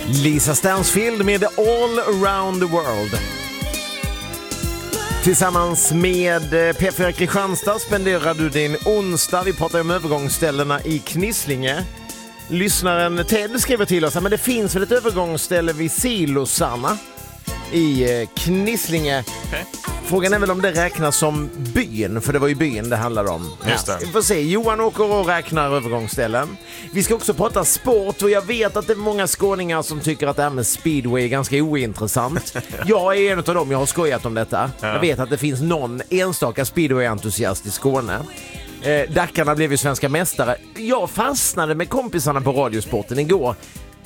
Lisa Stansfield med All Around the World. Tillsammans med P4 Kristianstad spenderar du din onsdag. Vi pratar om övergångsställena i Knislinge. Lyssnaren Ted skriver till oss att det finns väl ett övergångsställe vid Silosarna i Knislinge. Okay. Frågan är väl om det räknas som byn, för det var ju byn det handlade om. Just det. Vi får se, Johan åker och räknar övergångsställen. Vi ska också prata sport och jag vet att det är många skåningar som tycker att det här med speedway är ganska ointressant. Jag är en av dem, jag har skojat om detta. Ja. Jag vet att det finns någon enstaka speedway-entusiast i Skåne. Dackarna blev ju svenska mästare. Jag fastnade med kompisarna på Radiosporten igår.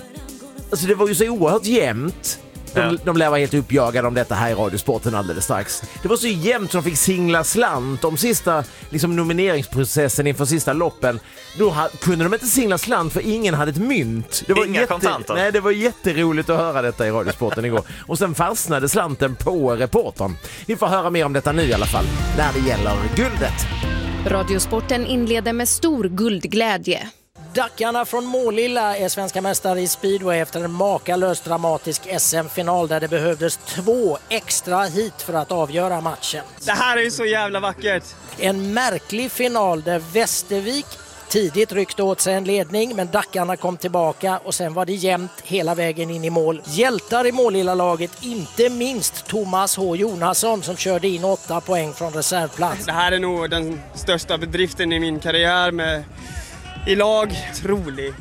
Alltså det var ju så oerhört jämnt. De lär vara helt uppjagade om detta här i Radiosporten alldeles strax. Det var så jämnt som fick singla slant om sista nomineringsprocessen inför sista loppen. Då kunde de inte singla slant för ingen hade ett mynt. Det var inga kontanter. Nej, det var jätteroligt att höra detta i Radiosporten igår. Och sen fastnade slanten på reportern. Vi får höra mer om detta nu i alla fall, när det gäller guldet. Radiosporten inleder med stor guldglädje. Dackarna från Målilla är svenska mästare i speedway efter en makalös dramatisk SM-final där det behövdes 2 extra hit för att avgöra matchen. Det här är ju så jävla vackert. En märklig final där Västervik tidigt ryckte åt sig en ledning, men Dackarna kom tillbaka och sen var det jämnt hela vägen in i mål. Hjältar i Målilla-laget, inte minst Thomas H. Jonasson som körde in 8 poäng från reservplats. Det här är nog den största bedriften i min karriär med i lag. Trolig,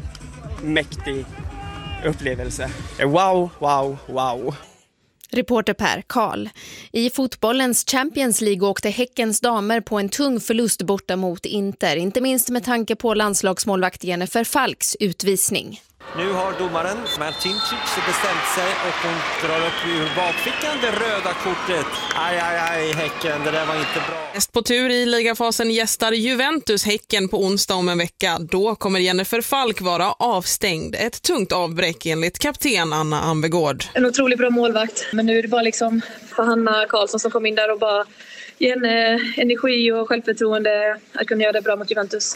mäktig upplevelse. Wow, wow, wow. Reporter Per Karl. I fotbollens Champions League åkte Häckens damer på en tung förlust borta mot Inter. Inte minst med tanke på landslagsmålvakt Jennifer Falks utvisning. Nu har domaren Marcincic bestämt sig och hon drar upp ur bakfickan det röda kortet. Aj, Häcken, det där var inte bra. Näst på tur i ligafasen gästar Juventus Häcken på onsdag om en vecka. Då kommer Jennifer Falk vara avstängd. Ett tungt avbräck enligt kapten Anna Ambegård. En otroligt bra målvakt, men nu är det bara för Hanna Karlsson som kom in där och bara ge energi och självförtroende att kunna göra det bra mot Juventus.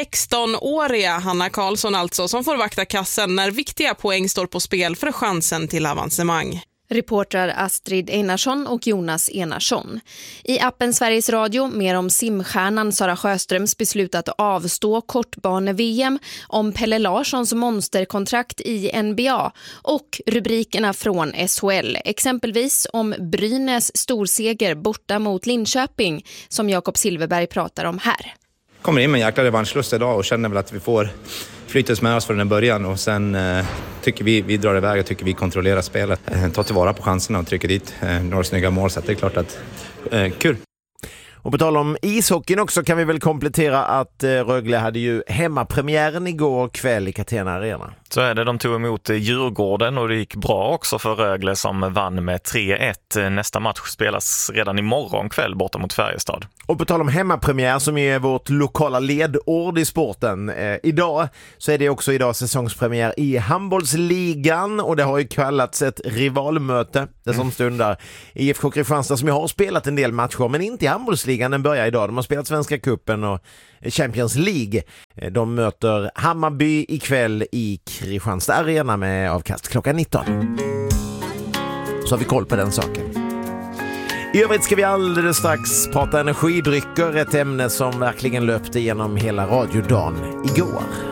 16-åriga Hanna Karlsson alltså, som får vakta kassen när viktiga poäng står på spel för chansen till avancemang. Reportrar Astrid Einarsson och Jonas Enarsson. I appen Sveriges Radio mer om simstjärnan Sara Sjöströms beslut att avstå kortbane-VM, om Pelle Larssons monsterkontrakt i NBA och rubrikerna från SHL. Exempelvis om Brynäs storseger borta mot Linköping som Jakob Silverberg pratar om här. Kommer in med en jäkla revanschlust idag och känner väl att vi får flyttas med oss från den början och sen tycker vi drar iväg och tycker vi kontrollerar spelet. Ta tillvara på chanserna och trycker dit några snygga mål, så det är klart att kul. Och på tal om ishockeyn också kan vi väl komplettera att Rögle hade ju hemmapremiären igår kväll i Catena Arena. Så är det, de tog emot Djurgården och det gick bra också för Rögle som vann med 3-1. Nästa match spelas redan imorgon kväll borta mot Färjestad. Och på tal om hemmapremiär som är vårt lokala ledord i sporten. Idag så är det också idag säsongspremiär i handbollsligan och det har ju kallats ett rivalmöte det som stundar. IFK Kristianstad som jag har spelat en del matcher men inte i handbollsligan, den börjar idag. De har spelat Svenska cupen och Champions League. De möter Hammarby ikväll i Kristianstad Arena med avkast klockan 19. Så har vi koll på den saken. I övrigt ska vi alldeles strax prata energidrycker, ett ämne som verkligen löpte genom hela radiodagen igår.